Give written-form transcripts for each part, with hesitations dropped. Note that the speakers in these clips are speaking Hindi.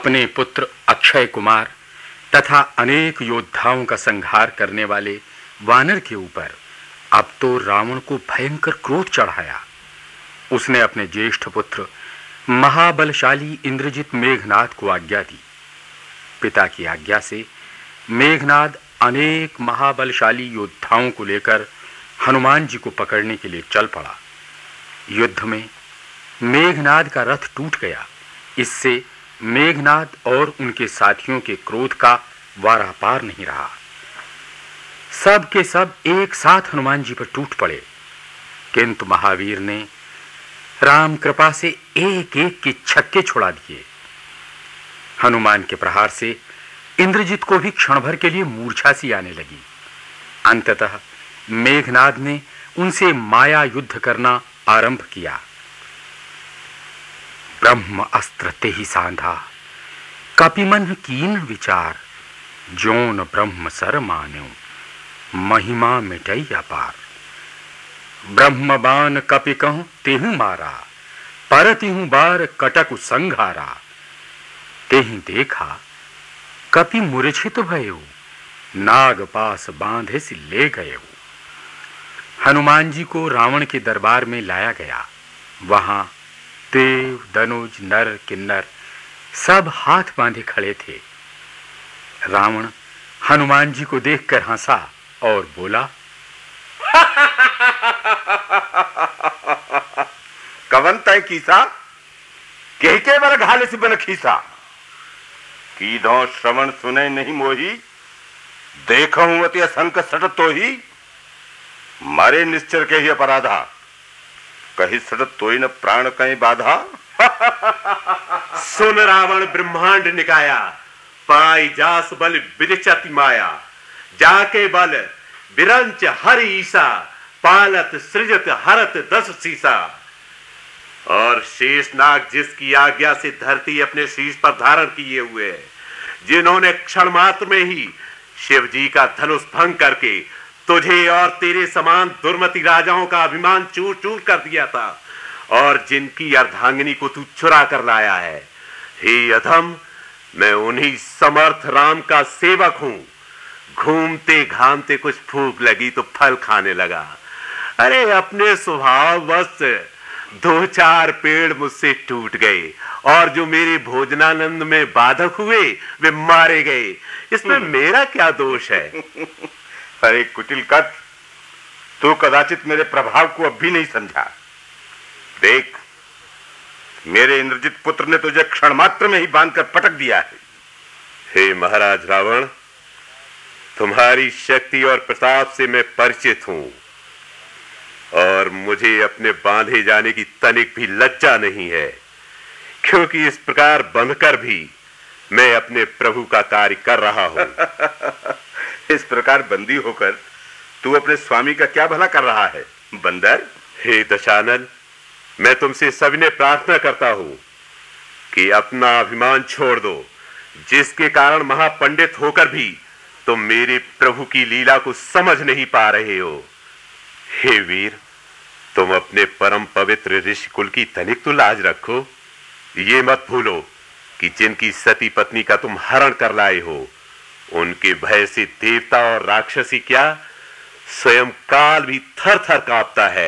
अपने पुत्र अक्षय कुमार तथा अनेक योद्धाओं का संहार करने वाले वानर के ऊपर अब तो रावण को भयंकर क्रोध चढ़ाया। उसने अपने ज्येष्ठ पुत्र महाबलशाली इंद्रजित मेघनाद को आज्ञा दी। पिता की आज्ञा से मेघनाद अनेक महाबलशाली योद्धाओं को लेकर हनुमान जी को पकड़ने के लिए चल पड़ा। युद्ध में मेघनाद का रथ टूट गया। इससे मेघनाद और उनके साथियों के क्रोध का वारा पार नहीं रहा। सब के सब एक साथ हनुमान जी पर टूट पड़े, किंतु महावीर ने राम कृपा से एक एक के छक्के छुड़ा दिए। हनुमान के प्रहार से इंद्रजित को भी क्षण भर के लिए मूर्छा सी आने लगी। अंततः मेघनाद ने उनसे माया युद्ध करना आरंभ किया। ब्रह्म अस्त्र ते ही सांधा, कपिमन कीन विचार, जोन ब्रह्म सर मान्यो, महिमा मिटई अपार। ब्रह्म बाण कपि कहूं तेहु मारा, पर तिहु बार कटकु संघारा। तेहि देखा कपि मूर्छित भयो, नाग पास बांधे से ले गए। हनुमान जी को रावण के दरबार में लाया गया। वहां देव, धनुज, नर, किन्नर सब हाथ बांधे खड़े थे। रावण हनुमान जी को देखकर हंसा और बोला, कवन तय कीसा, के बर घाले से बन खीसा। कीधो श्रवण सुने नहीं मोही, देखूं अति असंक सट तो ही। मारे निश्चर के ही अपराधा, कही सटत तोई न प्राण कहीं बाधा। सुन रावण ब्रह्मांड निकाया, पाई जास बल विरचति माया। जाके बल विरंच हर ईसा, पालत सृजत हरत दस सीसा। और शेषनाग जिसकी आज्ञा से धरती अपने शीश पर धारण किए हुए है, जिन्होंने क्षण मात्र में ही शिव जी का धनुष भंग करके तुझे और तेरे समान दुर्मति राजाओं का अभिमान चूर चूर कर दिया था, और जिनकी अर्धांगिनी को तू चुरा कर लाया है। हे अधम, मैं उन्हीं समर्थ राम का सेवक हूं। घूमते घामते कुछ भूख लगी तो फल खाने लगा। अरे अपने स्वभाव वश दो चार पेड़ मुझसे टूट गए, और जो मेरे भोजनानंद में बाधक हुए वे मारे गए। इसमें मेरा क्या दोष है? अरे कुटिल कट, तू कदाचित मेरे प्रभाव को अब भी नहीं समझा। देख, मेरे इंद्रजित पुत्र ने तुझे क्षण मात्र में ही बांधकर पटक दिया है। हे महाराज रावण, तुम्हारी शक्ति और प्रताप से मैं परिचित हूं, और मुझे अपने बांधे जाने की तनिक भी लज्जा नहीं है, क्योंकि इस प्रकार बंधकर भी मैं अपने प्रभु का कार्य कर रहा हूं। इस प्रकार बंदी होकर तू अपने स्वामी का क्या भला कर रहा है बंदर? हे दशानन, मैं तुमसे सविनय प्रार्थना करता हूं कि अपना अभिमान छोड़ दो, जिसके कारण महापंडित होकर भी तुम मेरे प्रभु की लीला को समझ नहीं पा रहे हो। हे वीर, तुम अपने परम पवित्र ऋषि कुल की तनिक तो लाज रखो। ये मत भूलो कि जिनकी सती पत्नी का तुम हरण कर लाए हो, उनके भय से देवता और राक्षसी क्या, स्वयं काल भी थर थर कांपता है।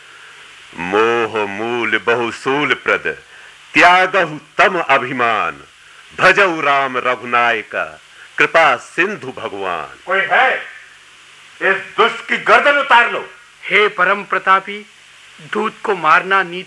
मोह मूल बहुसूल प्रद, त्यागहु तम अभिमान। भजऊ राम रघुनायक, कृपा सिंधु भगवान। कोई है? इस दुष्ट की गर्दन उतार लो। हे परम प्रतापी, दूत को मारना नीति